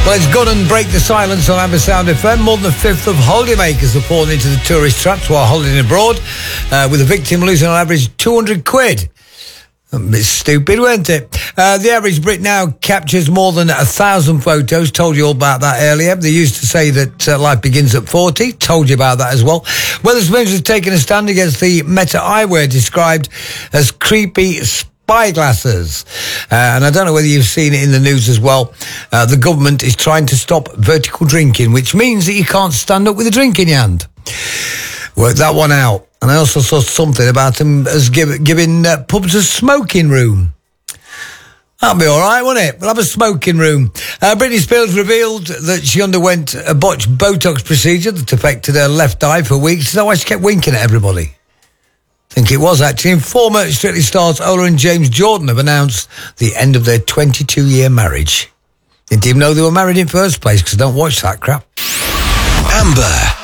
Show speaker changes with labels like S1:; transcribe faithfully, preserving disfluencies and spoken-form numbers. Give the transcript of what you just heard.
S1: Well, it's gone and break the silence on Amber Sound F M. More than a fifth of holidaymakers have fallen into the tourist traps while holidaying abroad, uh, with a victim losing on average two hundred quid. A bit stupid, weren't it? Uh, the average Brit now captures more than a thousand photos. Told you all about that earlier. They used to say that uh, life begins at forty. Told you about that as well. Weatherspoons have taken a stand against the Meta eyewear described as creepy spyglasses. Uh, and I don't know whether you've seen it in the news as well. Uh, the government is trying to stop vertical drinking, which means that you can't stand up with a drink in your hand. Work that one out. And I also saw something about them as give, giving uh, pubs a smoking room. That'll be all right, won't it? We'll have a smoking room. Uh, Britney Spears revealed that she underwent a botched Botox procedure that affected her left eye for weeks. Is that why she kept winking at everybody? I think it was, actually. And former Strictly stars Ola and James Jordan have announced the end of their twenty-two-year marriage. Didn't even know they were married in the first place, because I don't watch that crap.
S2: Amber.